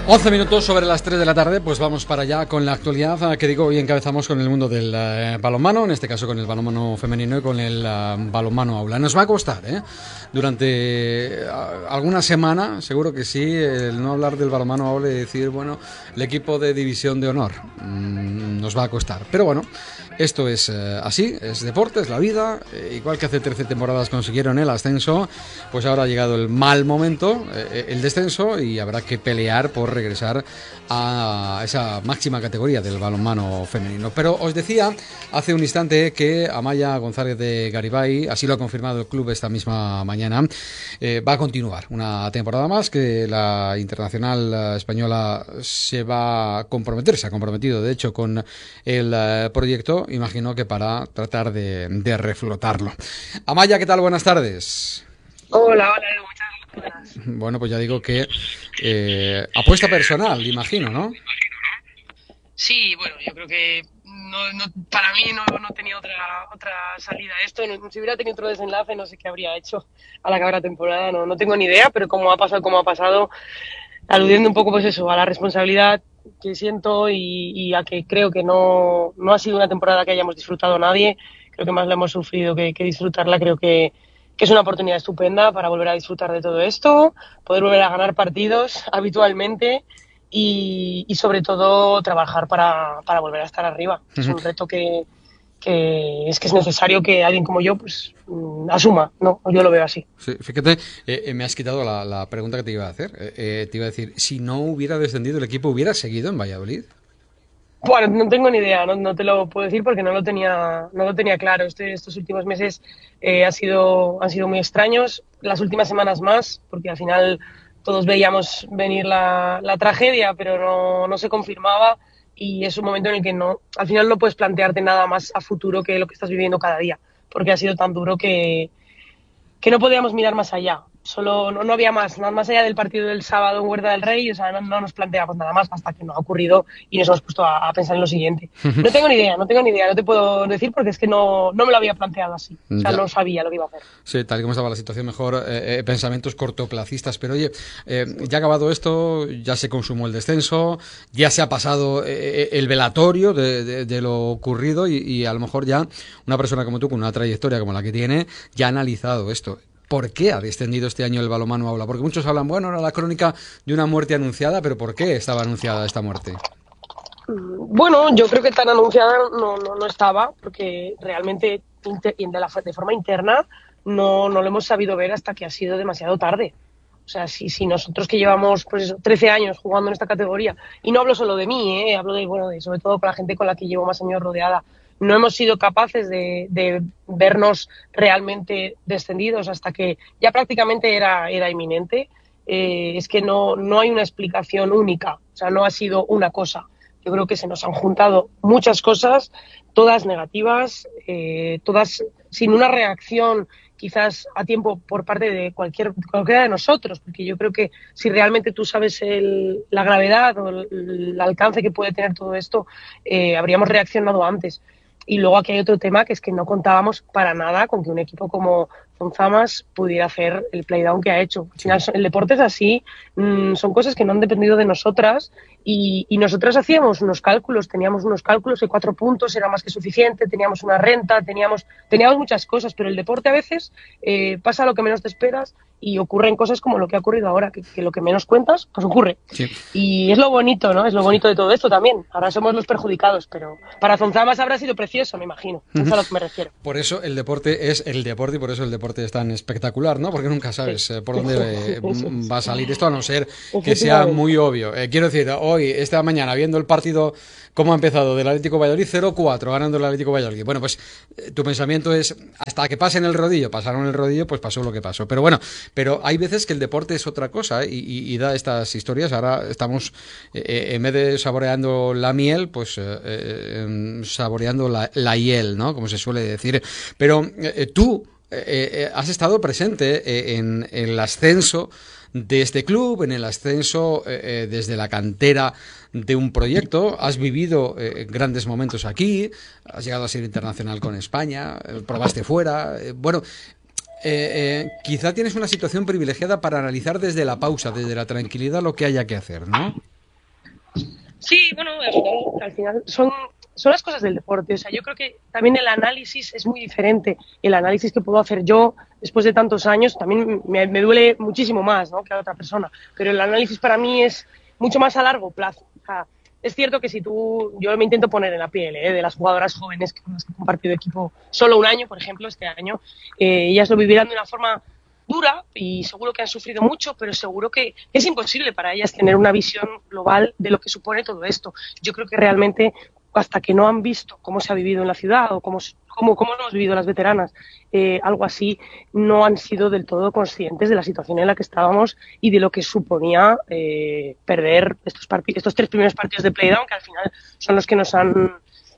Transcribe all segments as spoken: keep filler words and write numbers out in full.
once minutos sobre las tres de la tarde, pues vamos para allá con la actualidad, que digo, hoy encabezamos con el mundo del eh, balonmano, en este caso con el balonmano femenino y con el uh, balonmano aula. Nos va a costar, ¿eh? Durante uh, alguna semana, seguro que sí, el no hablar del balonmano aula y decir, bueno, el equipo de división de honor, mm, nos va a costar. Pero bueno, esto es eh, así, es deporte, es la vida, eh, igual que hace trece temporadas consiguieron el ascenso, pues ahora ha llegado el mal momento, eh, el descenso, y habrá que pelear por regresar a esa máxima categoría del balonmano femenino. Pero os decía hace un instante que Amaya González de Garibay, así lo ha confirmado el club esta misma mañana, eh, va a continuar una temporada más, que la internacional española se va a comprometer, se ha comprometido de hecho con el uh, proyecto, imagino que para tratar de, de reflotarlo. Amaya, ¿qué tal? Buenas tardes. Hola, hola, muchas gracias. Bueno, pues ya digo que eh, apuesta personal, imagino, ¿no? Sí, bueno, yo creo que no, no, para mí no, no tenía otra otra salida a esto. No, si hubiera tenido otro desenlace, no sé qué habría hecho a la acabar la temporada, no, no tengo ni idea, pero como ha pasado, como ha pasado, aludiendo un poco, pues eso, a la responsabilidad que siento y, y a que creo que no, no ha sido una temporada que hayamos disfrutado nadie. Creo que más la hemos sufrido que, que disfrutarla. Creo que que es una oportunidad estupenda para volver a disfrutar de todo esto, poder volver a ganar partidos habitualmente y, y sobre todo trabajar para, para volver a estar arriba. Uh-huh. Es un reto que, que es que es necesario que alguien como yo pues asuma, ¿no? Yo lo veo así. Sí, fíjate, eh, me has quitado la, la pregunta que te iba a hacer. Eh, eh, te iba a decir, si no hubiera descendido el equipo, ¿hubiera seguido en Valladolid? Bueno, no tengo ni idea, no, no te lo puedo decir porque no lo tenía, no lo tenía claro. Este, estos últimos meses eh, ha sido, han sido muy extraños, las últimas semanas más, porque al final todos veíamos venir la, la tragedia, pero no, no se confirmaba, y es un momento en el que no, al final no puedes plantearte nada más a futuro que lo que estás viviendo cada día, porque ha sido tan duro que, que no podíamos mirar más allá. Solo no, no había más, no, más allá del partido del sábado en Huerta del Rey, o sea, no, no nos planteamos nada más hasta que no ha ocurrido y nos hemos puesto a, a pensar en lo siguiente. No tengo ni idea, no tengo ni idea, no te puedo decir porque es que no, no me lo había planteado así, o sea, ya. No sabía lo que iba a hacer. Sí, tal y como estaba la situación, mejor eh, eh, pensamientos cortoplacistas, pero oye, eh, ya ha acabado esto, ya se consumó el descenso, ya se ha pasado eh, el velatorio de, de, de lo ocurrido y, y a lo mejor ya una persona como tú, con una trayectoria como la que tiene, ya ha analizado esto. ¿Por qué ha descendido este año el balonmano aula? Porque muchos hablan, bueno, era la crónica de una muerte anunciada, pero ¿por qué estaba anunciada esta muerte? Bueno, yo creo que tan anunciada no, no, no estaba, porque realmente inter, de, la, de forma interna no, no lo hemos sabido ver hasta que ha sido demasiado tarde. O sea, si, si nosotros que llevamos pues eso, trece años jugando en esta categoría, y no hablo solo de mí, ¿eh? Hablo de, bueno, de, sobre todo con la gente con la que llevo más años rodeada, no hemos sido capaces de, de vernos realmente descendidos hasta que ya prácticamente era, era inminente. Eh, es que no, no hay una explicación única, o sea, no ha sido una cosa. Yo creo que se nos han juntado muchas cosas, todas negativas, eh, todas sin una reacción quizás a tiempo por parte de cualquier, cualquiera de nosotros, porque yo creo que si realmente tú sabes el, la gravedad o el, el alcance que puede tener todo esto, eh, habríamos reaccionado antes. Y luego aquí hay otro tema, que es que no contábamos para nada con que un equipo como Zonzamas pudiera hacer el playdown que ha hecho. Al final el deporte es así, mmm, son cosas que no han dependido de nosotras y, y nosotras hacíamos unos cálculos, teníamos unos cálculos de cuatro puntos, era más que suficiente, teníamos una renta, teníamos, teníamos muchas cosas, pero el deporte a veces eh, pasa lo que menos te esperas y ocurren cosas como lo que ha ocurrido ahora, que, que lo que menos cuentas, pues ocurre. Sí. Y es lo bonito, ¿no? Es lo bonito de todo esto también. Ahora somos los perjudicados, pero para Zonzamas habrá sido precioso, me imagino. Uh-huh. Es a lo que me refiero. Por eso el deporte es el deporte y por eso el deporte es tan espectacular, ¿no? Porque nunca sabes sí. eh, por dónde eh, va a salir esto, a no ser que sea muy obvio. Eh, quiero decir, hoy, esta mañana, viendo el partido, cómo ha empezado del Atlético Valladolid, cero cuatro, ganando el Atlético Valladolid. Bueno, pues eh, tu pensamiento es, hasta que pasen el rodillo, pasaron el rodillo, pues pasó lo que pasó. Pero bueno, pero hay veces que el deporte es otra cosa ¿eh? y, y, y da estas historias. Ahora estamos, eh, en vez de saboreando la miel, pues eh, eh, saboreando la, la hiel, ¿no? Como se suele decir. Pero eh, tú eh, eh, has estado presente eh, en, en el ascenso de este club, en el ascenso eh, eh, desde la cantera de un proyecto, has vivido eh, grandes momentos aquí, has llegado a ser internacional con España, eh, probaste fuera, eh, bueno, eh, eh, quizá tienes una situación privilegiada para analizar desde la pausa, desde la tranquilidad lo que haya que hacer, ¿no? Sí, bueno, al final, al final son, son las cosas del deporte. O sea, yo creo que también el análisis es muy diferente. El análisis que puedo hacer yo después de tantos años también me, me duele muchísimo más, ¿no?, que a otra persona. Pero el análisis para mí es mucho más a largo plazo. O sea, es cierto que si tú, yo me intento poner en la piel, ¿eh?, de las jugadoras jóvenes con las que he compartido equipo solo un año, por ejemplo, este año, eh, ellas lo vivirán de una forma dura y seguro que han sufrido mucho, pero seguro que es imposible para ellas tener una visión global de lo que supone todo esto. Yo creo que realmente hasta que no han visto cómo se ha vivido en la ciudad o cómo, cómo, cómo lo hemos vivido las veteranas, eh, algo así, no han sido del todo conscientes de la situación en la que estábamos y de lo que suponía eh, perder estos, estos tres primeros partidos de playdown, que al final son los que nos han,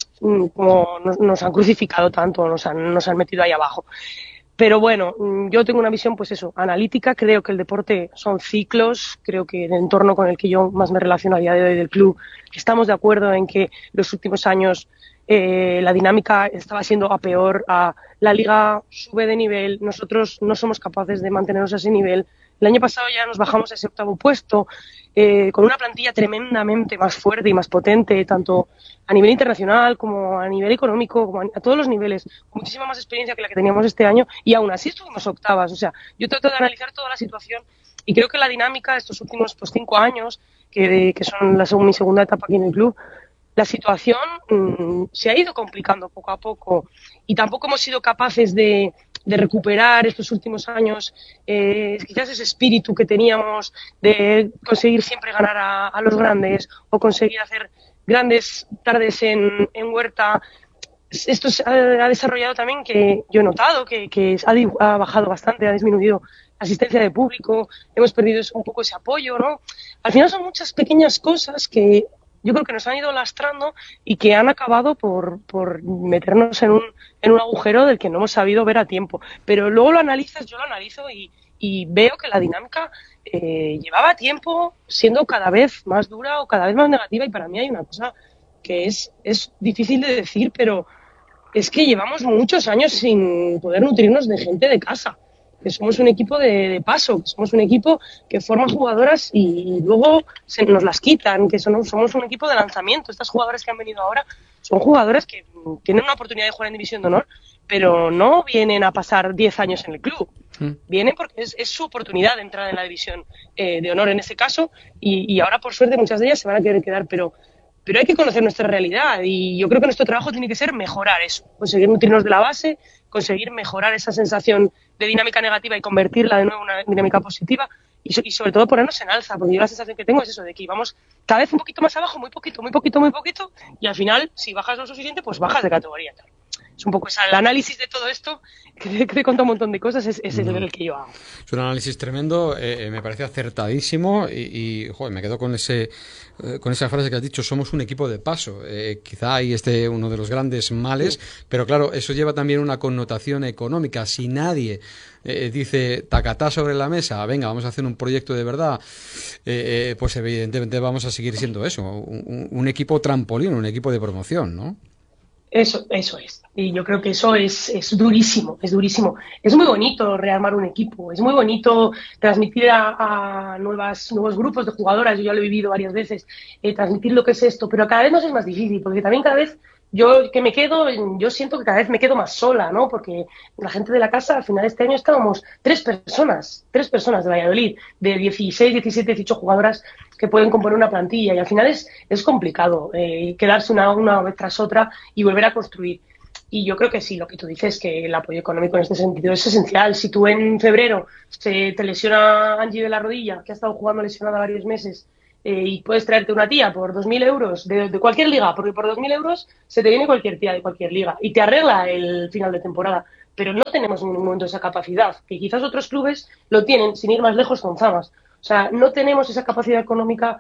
como nos, nos han crucificado tanto, nos han, nos han metido ahí abajo. Pero bueno, yo tengo una visión, pues eso, analítica. Creo que el deporte son ciclos. Creo que el entorno con el que yo más me relaciono a día de hoy del club, estamos de acuerdo en que los últimos años eh, la dinámica estaba siendo a peor. A, la liga sube de nivel, nosotros no somos capaces de mantenernos a ese nivel. El año pasado ya nos bajamos a ese octavo puesto, eh, con una plantilla tremendamente más fuerte y más potente, tanto a nivel internacional como a nivel económico, como a, a todos los niveles, con muchísima más experiencia que la que teníamos este año, y aún así estuvimos octavas. O sea, yo trato de analizar toda la situación y creo que la dinámica de estos últimos pues, cinco años, que, que son la, mi segunda etapa aquí en el club, la situación mmm, se ha ido complicando poco a poco y tampoco hemos sido capaces de, de recuperar estos últimos años eh, quizás ese espíritu que teníamos de conseguir siempre ganar a, a los grandes o conseguir hacer grandes tardes en, en Huerta. Esto ha, ha desarrollado también que yo he notado que, que ha, ha bajado bastante, ha disminuido la asistencia de público, hemos perdido un poco ese apoyo, ¿no? Al final son muchas pequeñas cosas que yo creo que nos han ido lastrando y que han acabado por, por meternos en un, en un agujero del que no hemos sabido ver a tiempo. Pero luego lo analizas, yo lo analizo y, y veo que la dinámica eh, llevaba tiempo siendo cada vez más dura o cada vez más negativa, y para mí hay una cosa que es, es difícil de decir, pero es que llevamos muchos años sin poder nutrirnos de gente de casa, que somos un equipo de, de paso, que somos un equipo que forma jugadoras y, y luego se nos las quitan, que son, somos un equipo de lanzamiento. Estas jugadoras que han venido ahora son jugadoras que tienen una oportunidad de jugar en División de Honor, pero no vienen a pasar diez años en el club. Mm. Vienen porque es, es su oportunidad de entrar en la División eh, de Honor en este caso, y, y ahora por suerte muchas de ellas se van a querer quedar, pero pero hay que conocer nuestra realidad y yo creo que nuestro trabajo tiene que ser mejorar eso, conseguir nutrirnos de la base, conseguir mejorar esa sensación de dinámica negativa y convertirla de nuevo en una dinámica positiva y, so- y sobre todo ponernos en alza, porque yo la sensación que tengo es eso, de que vamos cada vez un poquito más abajo, muy poquito, muy poquito, muy poquito, y al final, si bajas lo suficiente, pues bajas de categoría. Es un poco esa, el análisis de todo esto, que te cuenta un montón de cosas, es, es el, el que yo hago. Es un análisis tremendo, eh, me parece acertadísimo y, y joder, me quedo con ese eh, con esa frase que has dicho, somos un equipo de paso. Eh, quizá ahí esté uno de los grandes males, sí. Pero claro, eso lleva también una connotación económica. Si nadie eh, dice tacatá sobre la mesa, venga, vamos a hacer un proyecto de verdad, eh, eh, pues evidentemente vamos a seguir siendo eso, un, un equipo trampolín, un equipo de promoción, ¿no? Eso, eso es. Y yo creo que eso es, es durísimo, es durísimo. Es muy bonito rearmar un equipo, es muy bonito transmitir a, a nuevas, nuevos grupos de jugadoras, yo ya lo he vivido varias veces, eh, transmitir lo que es esto, pero cada vez nos es más difícil, porque también cada vez yo que me quedo, yo siento que cada vez me quedo más sola, ¿no? Porque la gente de la casa, al final de este año estábamos tres personas, tres personas de Valladolid, de dieciséis, diecisiete, dieciocho jugadoras que pueden componer una plantilla, y al final es, es complicado eh, quedarse una, una vez tras otra y volver a construir. Y yo creo que sí, lo que tú dices, que el apoyo económico en este sentido es esencial. Si tú en febrero se te lesiona Angie de la rodilla, que ha estado jugando lesionada varios meses, eh, y puedes traerte una tía por dos mil euros de, de cualquier liga, porque por dos mil euros se te viene cualquier tía de cualquier liga y te arregla el final de temporada. Pero no tenemos en ningún momento esa capacidad, que quizás otros clubes lo tienen, sin ir más lejos, con Zamas. O sea, no tenemos esa capacidad económica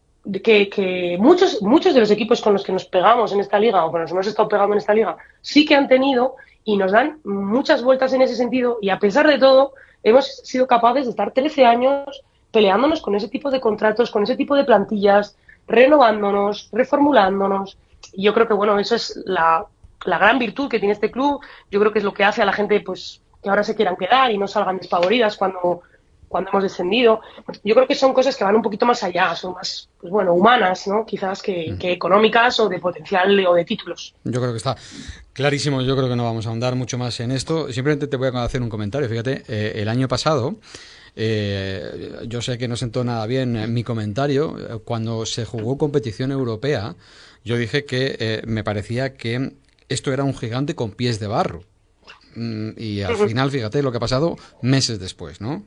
que, que muchos muchos de los equipos con los que nos pegamos en esta liga o con los que nos hemos estado pegando en esta liga sí que han tenido, y nos dan muchas vueltas en ese sentido, y a pesar de todo hemos sido capaces de estar trece años peleándonos con ese tipo de contratos, con ese tipo de plantillas, renovándonos, reformulándonos. Y yo creo que bueno, eso es la, la gran virtud que tiene este club. Yo creo que es lo que hace a la gente pues que ahora se quieran quedar y no salgan despavoridas cuando cuando hemos descendido. Yo creo que son cosas que van un poquito más allá, son más, pues bueno, humanas, ¿no? Quizás que, que económicas o de potencial o de títulos. Yo creo que está clarísimo, yo creo que no vamos a ahondar mucho más en esto. Simplemente te voy a hacer un comentario. Fíjate, eh, el año pasado, eh, yo sé que no sentó nada bien mi comentario, cuando se jugó competición europea, yo dije que eh, me parecía que esto era un gigante con pies de barro. Y al final, fíjate lo que ha pasado meses después, ¿no?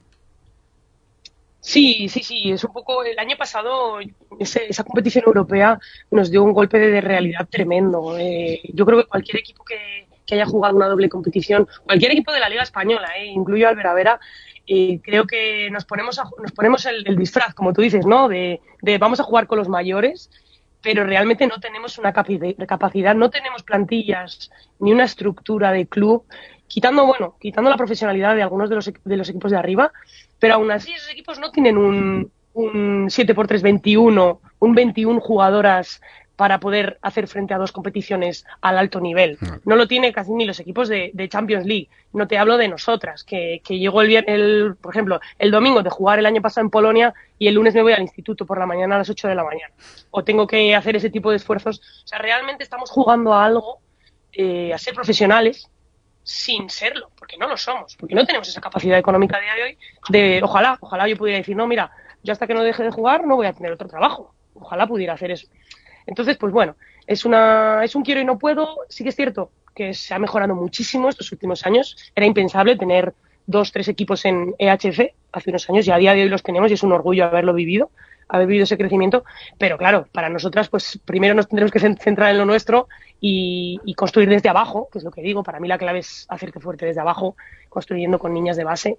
Sí, sí, sí, es un poco, el año pasado ese, esa competición europea nos dio un golpe de realidad tremendo. Eh, yo creo que cualquier equipo que, que haya jugado una doble competición, cualquier equipo de la Liga Española, eh, incluyo al Veravera, eh, creo que nos ponemos, a, nos ponemos el, el disfraz, como tú dices, ¿no? De, de vamos a jugar con los mayores, pero realmente no tenemos una capacidad, no tenemos plantillas ni una estructura de club, quitando, bueno, quitando la profesionalidad de algunos de los, de los equipos de arriba, pero aún así esos equipos no tienen un, un siete por tres veintiuno, un veintiuna jugadoras para poder hacer frente a dos competiciones al alto nivel. No lo tiene casi ni los equipos de, de Champions League. No te hablo de nosotras, que, que llegó el, el, por ejemplo, el domingo de jugar el año pasado en Polonia y el lunes me voy al instituto por la mañana a las ocho de la mañana. O tengo que hacer ese tipo de esfuerzos. O sea, realmente estamos jugando a algo, eh, a ser profesionales, sin serlo, porque no lo somos, porque no tenemos esa capacidad económica a día de hoy de, ojalá, ojalá yo pudiera decir, no, mira, yo hasta que no deje de jugar no voy a tener otro trabajo. Ojalá pudiera hacer eso. Entonces, pues bueno, es una es un quiero y no puedo. Sí que es cierto que se ha mejorado muchísimo estos últimos años. Era impensable tener dos, tres equipos en E H F hace unos años y a día de hoy los tenemos y es un orgullo haberlo vivido, haber vivido ese crecimiento. Pero claro, para nosotras, pues primero nos tendremos que centrar en lo nuestro y, y construir desde abajo, que es lo que digo. Para mí la clave es hacerte fuerte desde abajo, construyendo con niñas de base.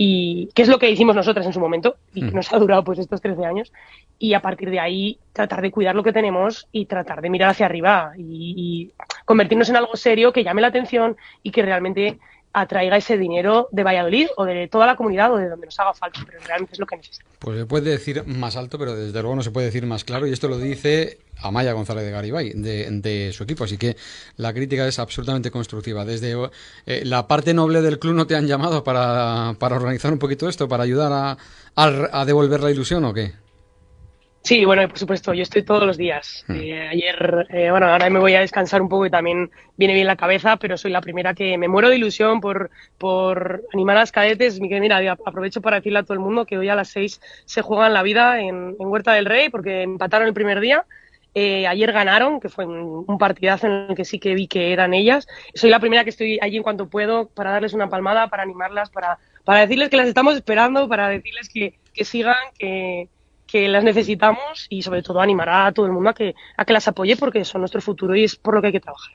Y qué es lo que hicimos nosotras en su momento y que nos ha durado pues estos trece años, y a partir de ahí tratar de cuidar lo que tenemos y tratar de mirar hacia arriba y, y convertirnos en algo serio que llame la atención y que realmente atraiga ese dinero de Valladolid o de toda la comunidad o de donde nos haga falta, pero realmente es lo que necesitamos. Pues se puede decir más alto, pero desde luego no se puede decir más claro, y esto lo dice Amaya González de Garibay, de, de su equipo, así que la crítica es absolutamente constructiva. Desde eh, la parte noble del club, ¿no te han llamado para, para organizar un poquito esto, para ayudar a, a, a devolver la ilusión o qué? Sí, bueno, por supuesto, yo estoy todos los días. Hmm. Eh, ayer, eh, bueno, ahora me voy a descansar un poco y también viene bien la cabeza, pero soy la primera que me muero de ilusión por, por animar a las cadetes. Mira, aprovecho para decirle a todo el mundo que hoy a las seis se juegan la vida en, en Huerta del Rey porque empataron el primer día. Eh, ayer ganaron, que fue un, un partidazo en el que sí que vi que eran ellas. Soy la primera que estoy allí en cuanto puedo para darles una palmada, para animarlas, para, para decirles que las estamos esperando, para decirles que, que sigan, que... que las necesitamos y sobre todo animar a todo el mundo a que, a que las apoye porque son nuestro futuro y es por lo que hay que trabajar.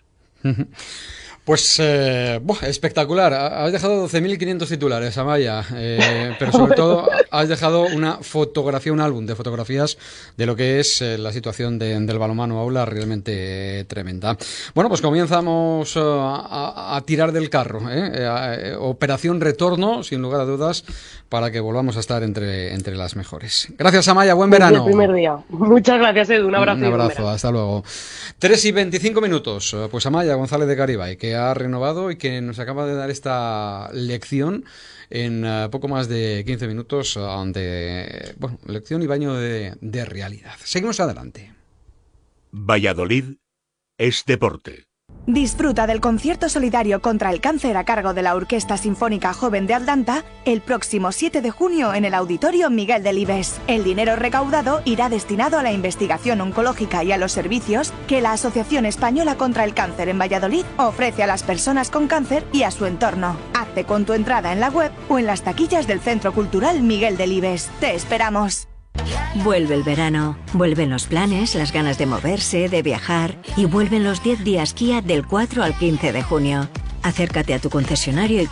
Pues eh, buah, espectacular. Has dejado doce mil quinientos titulares, Amaya, eh, pero sobre todo has dejado una fotografía, un álbum de fotografías de lo que es eh, la situación de, del balonmano aula realmente eh, tremenda. Bueno, pues comenzamos uh, a, a tirar del carro. ¿eh? Eh, eh, operación retorno, sin lugar a dudas, para que volvamos a estar entre, entre las mejores. Gracias, Amaya. Buen verano. El primer día. Muchas gracias, Edu. Un abrazo. Un abrazo. Hasta luego. tres y veinticinco minutos. Pues Amaya González de Garibay, que ha renovado y que nos acaba de dar esta lección en uh, poco más de quince minutos uh, de, bueno, lección y baño de, de realidad. Seguimos adelante. Valladolid es deporte. Disfruta del concierto solidario contra el cáncer a cargo de la Orquesta Sinfónica Joven de Atlanta el próximo siete de junio en el Auditorio Miguel Delibes. El dinero recaudado irá destinado a la investigación oncológica y a los servicios que la Asociación Española contra el Cáncer en Valladolid ofrece a las personas con cáncer y a su entorno. Hazte con tu entrada en la web o en las taquillas del Centro Cultural Miguel Delibes. ¡Te esperamos! Vuelve el verano, vuelven los planes, las ganas de moverse, de viajar y vuelven los diez días Kia del cuatro al quince de junio. Acércate a tu concesionario y